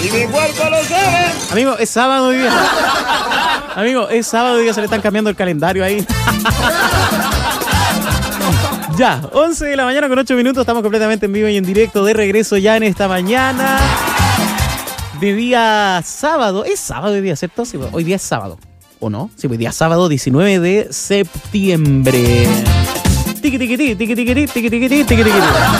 Y mi cuerpo lo sabe. Amigo, es sábado hoy día. Amigo, es sábado hoy día, se le están cambiando el calendario ahí. Ya, 11 de la mañana con 8 minutos, estamos completamente en vivo y en directo, de regreso ya en esta mañana de día sábado. Es sábado hoy día, ¿cierto? Sí, hoy día es sábado, ¿o no? Sí, hoy día es sábado 19 de septiembre. Tiqui, tiqui, tiqui, tiqui, tiqui, tiqui, tiqui, tiqui, tiqui, tiqui.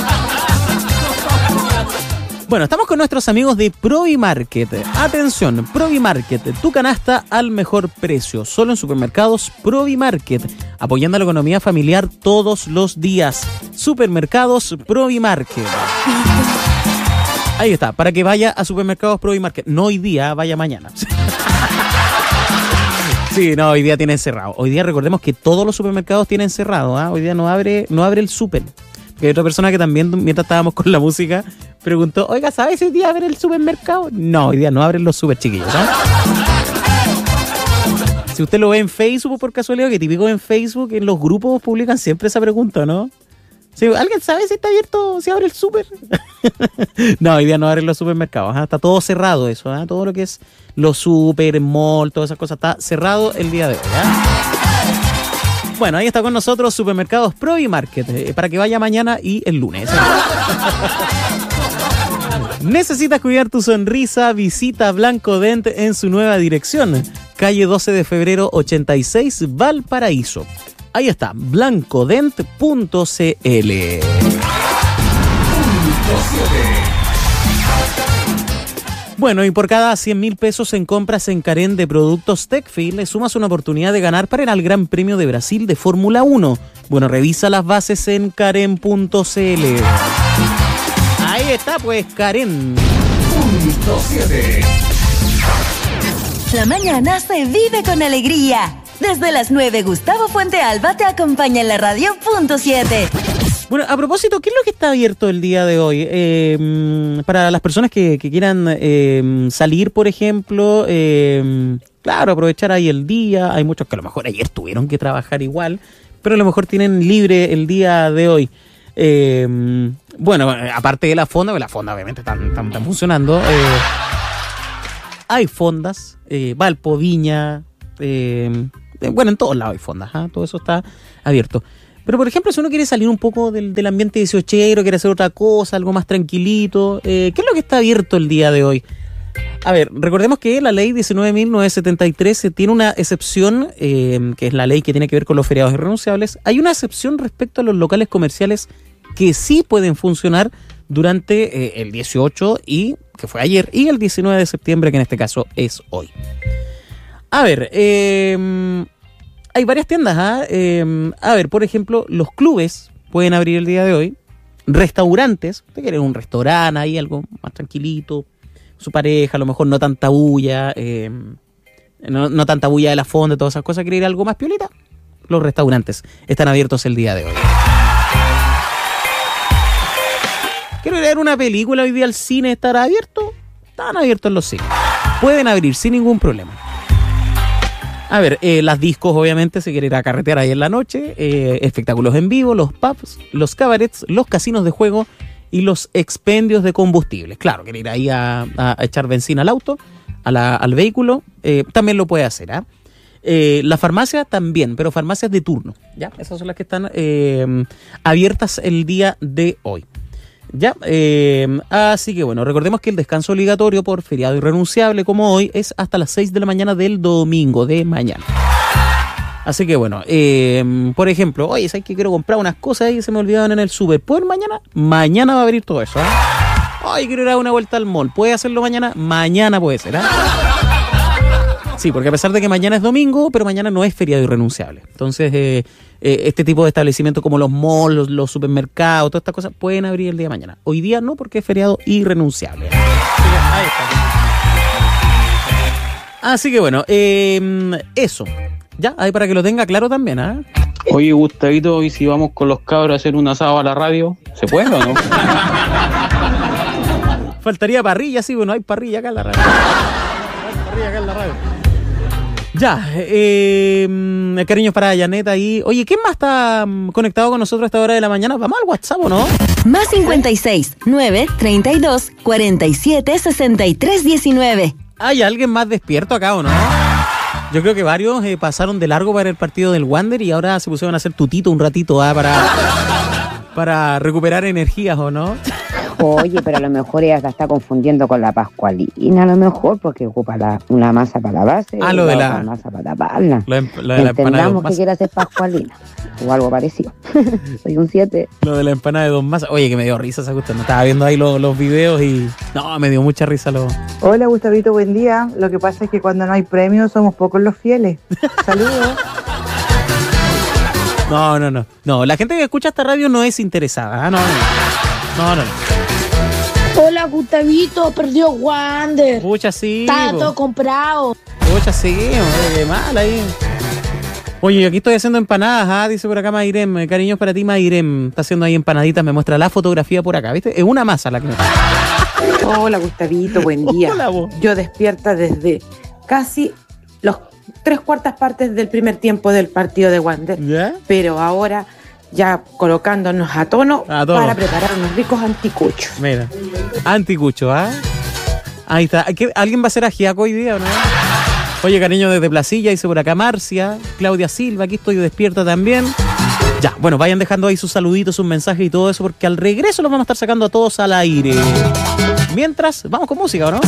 Bueno, estamos con nuestros amigos de Provimarket. Atención, Provimarket, tu canasta al mejor precio. Solo en supermercados Provimarket, apoyando a la economía familiar todos los días. Supermercados Provimarket. Ahí está, para que vaya a supermercados Provimarket. No hoy día, vaya mañana. Sí, no, hoy día tienen cerrado. Hoy día recordemos que todos los supermercados tienen cerrado, ¿eh? Hoy día no abre el súper. Que hay otra persona que también, mientras estábamos con la música, preguntó, oiga, ¿sabes si hoy día abre el supermercado? No, hoy día no abren los super, chiquillos, ¿no? Si usted lo ve en Facebook, por casualidad, que típico en Facebook, en los grupos publican siempre esa pregunta, ¿no? Si ¿alguien sabe si está abierto, si abre el súper? No, hoy día no abren los supermercados, ¿eh? Está todo cerrado eso, ¿eh? Todo lo que es los super, mall, todas esas cosas, está cerrado el día de hoy, ¿eh? Bueno, ahí está con nosotros Supermercados Provimarket, para que vaya mañana y el lunes. ¿Necesitas cuidar tu sonrisa? Visita Blanco Dent en su nueva dirección, calle 12 de febrero 86, Valparaíso. Ahí está, blancodent.cl. Bueno, y por cada 100.000 pesos en compras en Carén de productos Tecfil, le sumas una oportunidad de ganar para ir al Gran Premio de Brasil de Fórmula 1. Bueno, revisa las bases en Carén.cl. Ahí está, pues, Carén. La mañana se vive con alegría. Desde las 9, Gustavo Fuentealba te acompaña en la radio Punto 7. Bueno, a propósito, ¿qué es lo que está abierto el día de hoy? Para las personas que quieran salir, por ejemplo, claro, aprovechar ahí el día. Hay muchos que a lo mejor ayer tuvieron que trabajar igual, pero a lo mejor tienen libre el día de hoy. Bueno, aparte de la fonda obviamente están funcionando. Hay fondas, Valpo, Viña, bueno, en todos lados hay fondas, ¿eh? Todo eso está abierto. Pero, por ejemplo, si uno quiere salir un poco del ambiente 18ero, quiere hacer otra cosa, algo más tranquilito, ¿qué es lo que está abierto el día de hoy? A ver, recordemos que la ley 19.973 tiene una excepción, que es la ley que tiene que ver con los feriados irrenunciables. Hay una excepción respecto a los locales comerciales que sí pueden funcionar durante el 18, y que fue ayer, y el 19 de septiembre, que en este caso es hoy. A ver, hay varias tiendas, ¿eh? A ver, por ejemplo, los clubes pueden abrir el día de hoy. Restaurantes, usted quiere un restaurante ahí, algo más tranquilito, su pareja, a lo mejor no tanta bulla, no tanta bulla de la fonda, todas esas cosas, quiere ir a algo más piolita. Los restaurantes están abiertos el día de hoy. Quiero ir a ver una película hoy día al cine, ¿estará abierto? Están abiertos los cines. Pueden abrir sin ningún problema. A ver, las discos, obviamente, se quiere ir a carretear ahí en la noche, espectáculos en vivo, los pubs, los cabarets, los casinos de juego y los expendios de combustibles. Claro, quiere ir ahí a echar benzina al auto, al vehículo, también lo puede hacer, la farmacia también, pero farmacias de turno, ¿ya? Esas son las que están abiertas el día de hoy. Ya, así que bueno, recordemos que el descanso obligatorio por feriado irrenunciable como hoy es hasta las 6 de la mañana del domingo de mañana. Así que bueno, por ejemplo, oye, ¿sabes que quiero comprar unas cosas ahí que se me olvidaron en el súper? ¿Puedo ir mañana? Mañana va a abrir todo eso, ¿eh? Oye, quiero ir a dar una vuelta al mall. ¿Puede hacerlo mañana? Mañana puede ser, ¿eh? Sí, porque a pesar de que mañana es domingo, pero mañana no es feriado irrenunciable. Entonces, este tipo de establecimientos como los malls, los supermercados, todas estas cosas, pueden abrir el día de mañana. Hoy día no, porque es feriado irrenunciable. Ahí está. Así que bueno, eso. Ya, ahí para que lo tenga claro también, ¿ah? Oye, Gustavito, ¿y si vamos con los cabros a hacer un asado a la radio? ¿Se puede o no? Faltaría parrilla, sí, bueno, hay parrilla acá en la radio. Ya, cariños para Janet ahí. Oye, ¿quién más está conectado con nosotros a esta hora de la mañana? Vamos al WhatsApp, ¿o no? Más 56 9 32 47 63 19. ¿Hay alguien más despierto acá o no? Yo creo que varios pasaron de largo para el partido del Wander y ahora se pusieron a hacer tutito un ratito para recuperar energías, ¿o no? Oye, pero a lo mejor ella la está confundiendo con la pascualina, a lo mejor, porque ocupa una masa para la base y lo de la masa para taparla. Lo de la Entendamos que quiere hacer pascualina o algo parecido. Soy un 7. Lo de la empanada de 2 masas. Oye, que me dio risa esa cuestión. Estaba viendo ahí los videos y no, me dio mucha risa. Hola, Gustavito, buen día. Lo que pasa es que cuando no hay premios somos pocos los fieles. Saludos. No, la gente que escucha esta radio no es interesada. No. Hola, Gustavito, perdió Wander. Pucha, sí. Está todo comprado. Pucha, sí, qué mal ahí. Oye, aquí estoy haciendo empanadas, dice por acá Mairem. Cariños para ti, Mairem. Está haciendo ahí empanaditas, me muestra la fotografía por acá, ¿viste? Es una masa la que me... Hola, Gustavito, buen día. Hola, vos. Yo despierta desde casi los 3/4 partes del primer tiempo del partido de Wander. ¿Ya? Pero ahora ya colocándonos a tono para preparar unos ricos anticuchos. Mira, anticucho, Ahí está. ¿Alguien va a hacer ajiaco hoy día o no? Oye, cariño, desde Placilla, dice por acá Marcia, Claudia Silva, aquí estoy despierta también. Ya, bueno, vayan dejando ahí sus saluditos, sus mensajes y todo eso, porque al regreso los vamos a estar sacando a todos al aire. Mientras, vamos con música, ¿o no?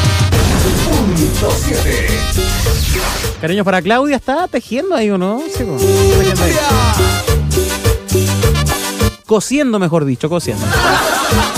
Cariños para Claudia, ¿está tejiendo ahí o no? Sí, tejiendo ahí. Cosiendo, mejor dicho, cosiendo.